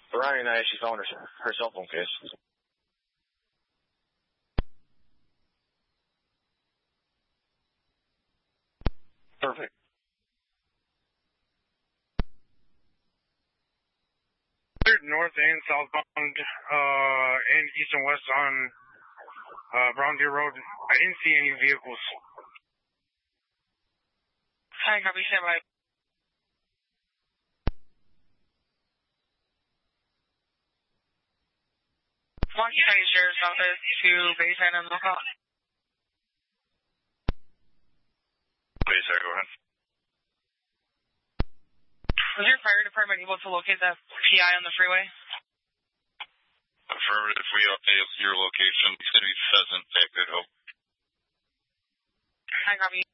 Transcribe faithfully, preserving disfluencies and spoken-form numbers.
Ryan actually found her, her cell phone case. Perfect. North and southbound, uh, and east and west on uh, Brown Deer Road. I didn't see any vehicles. Hi, copy, stand by. Washington County Sheriff's Office to Bayside on lookout. Bayside, go ahead. Was your fire department able to locate that P I on the freeway? Affirmative. We update your location. City Pheasant, Back Good Hope. Hi, copy.